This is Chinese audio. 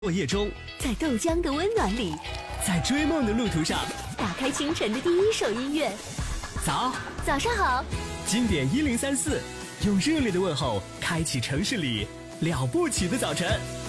落叶中， 在豆浆的温暖里， 在追梦的路途上， 打开清晨的第一首音乐。早上好， 经典1034，用热烈的问候开启城市里了不起的早晨。